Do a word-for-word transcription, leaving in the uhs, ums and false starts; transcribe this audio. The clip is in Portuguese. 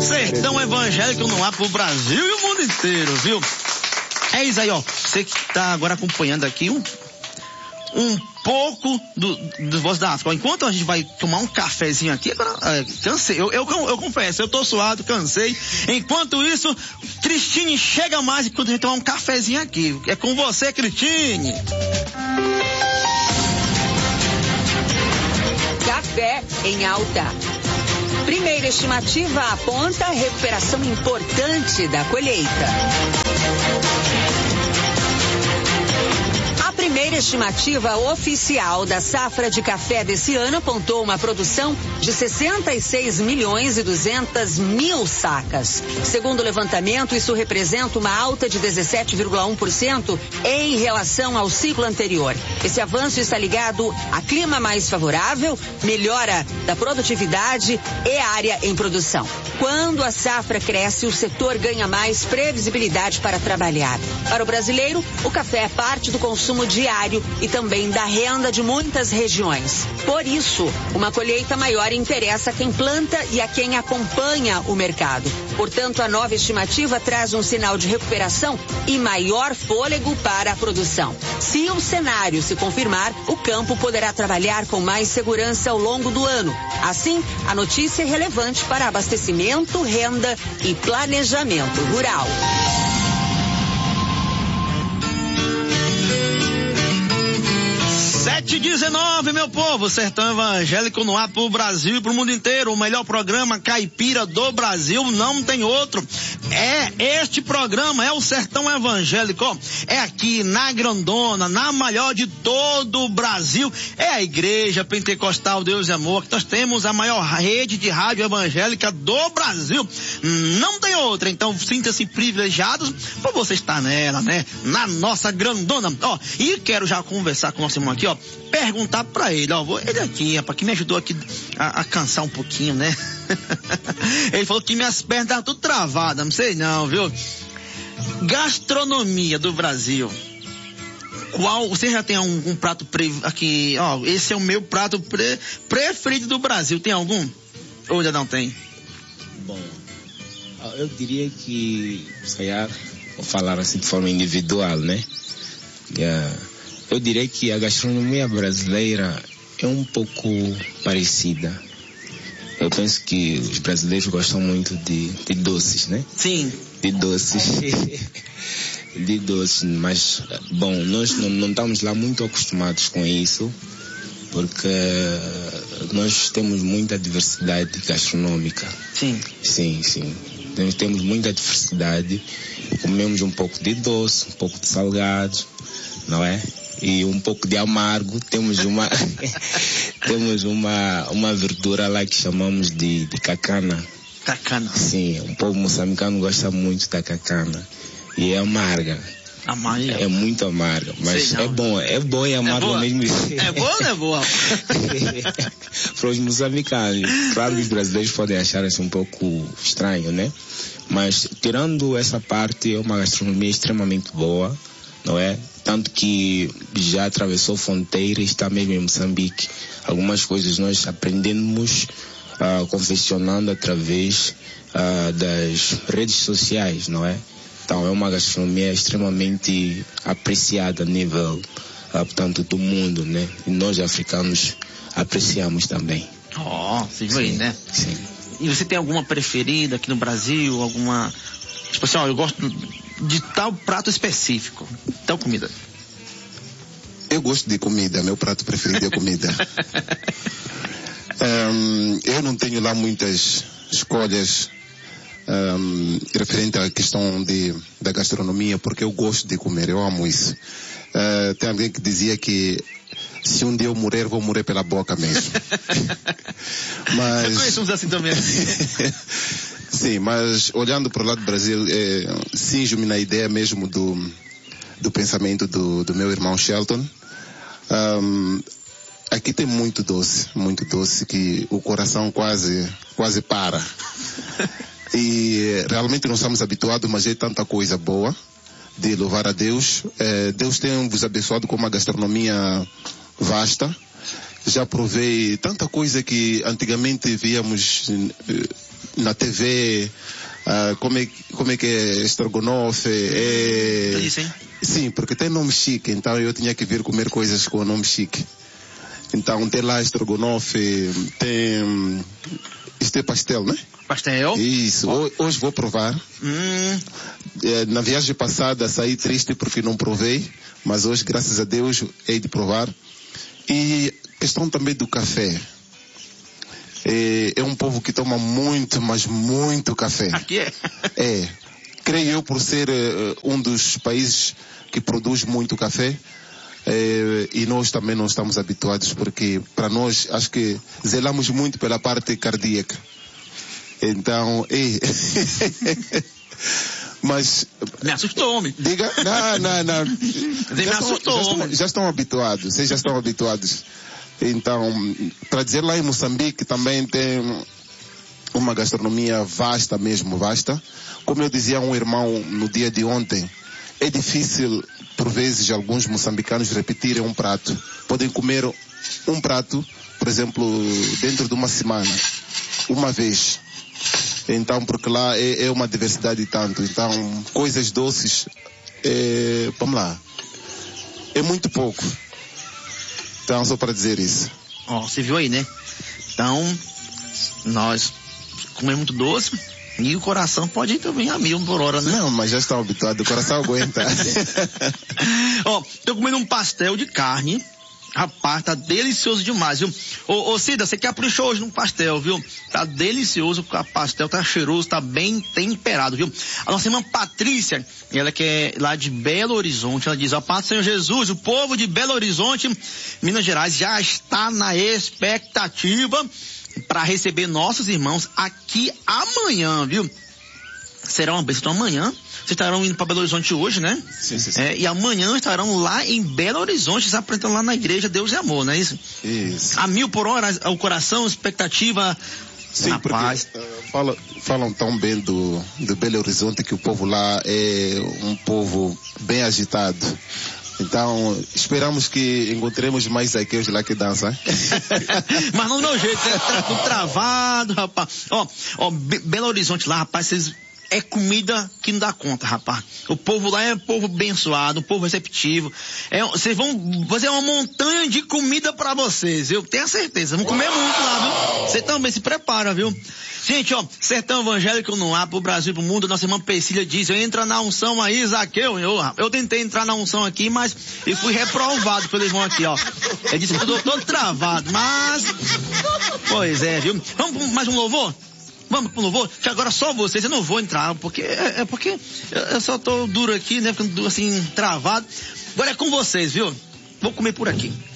Sertão Evangélico no ar pro Brasil e o mundo inteiro, viu? É isso aí, ó. Você que tá agora acompanhando aqui um, um pouco do, do Voz da África. Enquanto a gente vai tomar um cafezinho aqui, agora, é, cansei. Eu, eu, eu confesso, eu tô suado, cansei. Enquanto isso, Cristine chega mais enquanto a gente tomar um cafezinho aqui. É com você, Cristine. Café em alta. Primeira estimativa aponta recuperação importante da colheita. A primeira estimativa oficial da safra de café desse ano apontou uma produção de sessenta e seis milhões e duzentas mil sacas. Segundo o levantamento, isso representa uma alta de dezessete vírgula um por cento em relação ao ciclo anterior. Esse avanço está ligado a clima mais favorável, melhora da produtividade e área em produção. Quando a safra cresce, o setor ganha mais previsibilidade para trabalhar. Para o brasileiro, o café é parte do consumo diário e também da renda de muitas regiões. Por isso, uma colheita maior interessa a quem planta e a quem acompanha o mercado. Portanto, a nova estimativa traz um sinal de recuperação e maior fôlego para a produção. Se o cenário se confirmar, o campo poderá trabalhar com mais segurança ao longo do ano. Assim, a notícia é relevante para abastecimento, renda e planejamento rural. sete e dezenove, meu povo, Sertão Evangélico no ar pro Brasil e pro mundo inteiro. O melhor programa caipira do Brasil, não tem outro. É, este programa é o Sertão Evangélico, ó. É aqui na Grandona, na maior de todo o Brasil. É a Igreja Pentecostal Deus e Amor, que nós temos a maior rede de rádio evangélica do Brasil. Não tem outra, então sinta-se privilegiados por você estar nela, né? Na nossa Grandona, ó. E quero já conversar com o nosso irmão aqui, ó. Perguntar pra ele, ó, ele aqui, rapaz, que me ajudou aqui a, a cansar um pouquinho, né? Ele falou que minhas pernas estavam tudo travadas, não sei não, viu? Gastronomia do Brasil. Qual, você já tem algum um prato pre, aqui, ó, esse é o meu prato pre, preferido do Brasil, tem algum? Ou ainda não tem? Bom, eu diria que, se calhar, vou falar assim de forma individual, né? Yeah. Eu diria que a gastronomia brasileira é um pouco parecida. Eu penso que os brasileiros gostam muito de, de doces, né? Sim. De doces. de doces, mas, bom, nós não, não estamos lá muito acostumados com isso, porque nós temos muita diversidade gastronômica. Sim. Sim, sim. Nós temos muita diversidade. Comemos um pouco de doce, um pouco de salgado, não é? E um pouco de amargo. Temos uma temos uma uma verdura lá que chamamos de, de cacana. Cacana. Sim, o povo moçambicano gosta muito da cacana. E é amarga. Amarga. É muito amarga, mas é bom, é bom e amargo ao mesmo tempo. É boa ou não é boa? Para os moçambicanos, claro que os brasileiros podem achar isso um pouco estranho, né? Mas tirando essa parte, é uma gastronomia extremamente boa, não é? Tanto que já atravessou fronteiras, está mesmo em Moçambique. Algumas coisas nós aprendemos uh, confeccionando através uh, das redes sociais, não é? Então é uma gastronomia extremamente apreciada a nível, uh, portanto, do mundo, né? E nós africanos apreciamos também. Oh, você viu aí, né? Sim. E você tem alguma preferida aqui no Brasil? Alguma... Tipo assim, ó, eu gosto de tal prato específico, tal comida. Eu gosto de comida, meu prato preferido é comida. um, eu não tenho lá muitas escolhas um, referente à questão de, da gastronomia, porque eu gosto de comer, eu amo isso. Uh, tem alguém que dizia que se um dia eu morrer, vou morrer pela boca mesmo. Mas... Eu conheço uns assim também. Sim, mas olhando para o lado do Brasil, é, cinjo-me na ideia mesmo do, do pensamento do, do meu irmão Shelton. Um, aqui tem muito doce, muito doce, que o coração quase, quase para. E realmente não estamos habituados, mas é tanta coisa boa de louvar a Deus. É, Deus tem vos abençoado com uma gastronomia vasta. Já provei tanta coisa que antigamente víamos na T V, uh, como, é, como é que é estrogonofe. É... Isso, hein? Sim, porque tem nome chique, então eu tinha que vir comer coisas com nome chique. Então tem lá estrogonofe, tem... Isto é pastel, né? Pastel? Isso, oh. Hoje vou provar. Hum. É, na viagem passada saí triste porque não provei, mas hoje, graças a Deus, hei de provar. E questão também do café. É, é um povo que toma muito, mas muito café. Aqui é? É. Creio eu, por ser uh, um dos países que produz muito café, é, e nós também não estamos habituados, porque para nós, acho que zelamos muito pela parte cardíaca. Então, é... Mas... Me assustou, homem. Diga, não, não, não. Me já, assustou, estão, já, estão, já estão habituados, vocês já estão habituados. Então, para dizer, lá em Moçambique também tem uma gastronomia vasta mesmo, vasta. Como eu dizia a um irmão no dia de ontem, é difícil, por vezes, alguns moçambicanos repetirem um prato. Podem comer um prato, por exemplo, dentro de uma semana, uma vez. Então, porque lá é, é uma diversidade tanto. Então, coisas doces, é, vamos lá, é muito pouco. Então, só para dizer isso. Ó, você viu aí, né? Então, nós comemos muito doce e o coração pode ir também a mil por hora, né? Não, mas já estão habituados, o coração aguenta. Ó, tô comendo um pastel de carne. Rapaz, tá delicioso demais, viu? Ô, ô Cida, você caprichou hoje no pastel, viu? Tá delicioso, o pastel tá cheiroso, tá bem temperado, viu? A nossa irmã Patrícia, ela que é lá de Belo Horizonte, ela diz, ó, Pai do Senhor Jesus, o povo de Belo Horizonte, Minas Gerais, já está na expectativa para receber nossos irmãos aqui amanhã, viu? Será uma bênção. Então amanhã, vocês estarão indo para Belo Horizonte hoje, né? Sim, sim, sim. É, e amanhã estarão lá em Belo Horizonte, se apresentando lá na igreja Deus e Amor, não é isso? Isso. A mil por hora, o coração, expectativa. Sim, rapaz. porque uh, fala, falam tão bem do, do Belo Horizonte que o povo lá é um povo bem agitado. Então, esperamos que encontremos mais aqueles lá que dançam. Mas não do meu jeito, né? Tá tudo travado, rapaz. Ó, ó, Be- Belo Horizonte lá, rapaz, vocês... É comida que não dá conta, rapaz. O povo lá é um povo abençoado, um povo receptivo. É, vocês vão fazer uma montanha de comida pra vocês, eu tenho certeza. Vão comer muito lá, viu? Você também se prepara, viu? Gente, ó, Sertão Evangélico no ar, pro Brasil e pro mundo. Nossa irmã Priscila diz, entra na unção aí, Zaqueu. Eu, eu tentei entrar na unção aqui, mas eu fui reprovado pelo irmão aqui, ó. Ele disse que eu tô todo travado, mas... Pois é, viu? Vamos pra mais um louvor? Vamos pro louvor? Que agora só vocês, eu não vou entrar, porque é, é porque eu só tô duro aqui, né? Ficando assim, travado. Agora é com vocês, viu? Vou comer por aqui.